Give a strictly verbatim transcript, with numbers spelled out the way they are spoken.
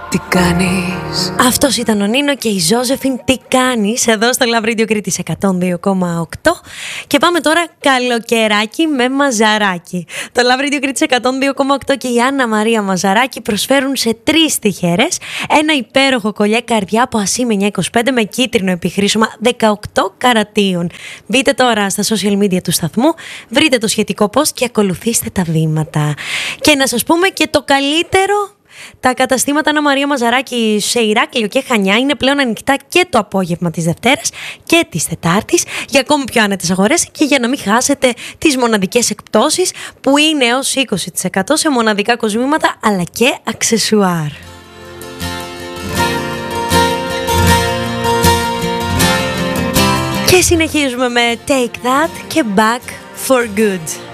Τι κάνεις? Αυτός ήταν ο Νίνο και η Ζώζεφιν. Τι κάνεις? Εδώ στο Love Radio Κρήτης εκατόν δύο κόμμα οκτώ. Και πάμε τώρα καλοκαιράκι με Μαζαράκι. Το Love Radio Κρήτης εκατόν δύο κόμμα οκτώ και η Άννα Μαρία Μαζαράκι προσφέρουν σε τρεις τυχερές ένα υπέροχο κολλιέ καρδιά από ασήμενια είκοσι πέντε με κίτρινο επιχρήσωμα δεκαοκτώ καρατίων. Μπείτε τώρα στα social media του σταθμού, βρείτε το σχετικό post και ακολουθήστε τα βήματα. Και να σας πούμε και το καλύτερο. Τα καταστήματα Άννα Μαρία Μαζαράκι σε Ηράκλειο και Χανιά είναι πλέον ανοιχτά και το απόγευμα της Δευτέρας και της Τετάρτης για ακόμη πιο άνετες αγορές και για να μην χάσετε τις μοναδικές εκπτώσεις που είναι έως είκοσι τοις εκατό σε μοναδικά κοσμήματα αλλά και αξεσουάρ. Και συνεχίζουμε με Take That και Back for Good.